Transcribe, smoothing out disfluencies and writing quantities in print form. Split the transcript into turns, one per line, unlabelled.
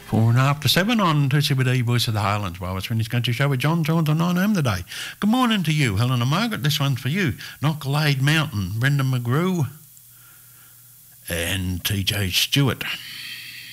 4.5 to 7 on 2CBD Voice of the Highlands. Well, it's Rennie's Country Show with John Jones on 9am today. Good morning to you, Helen and Margaret. This one's for you. Knocklade Mountain, Brendan McGrew and TJ Stewart.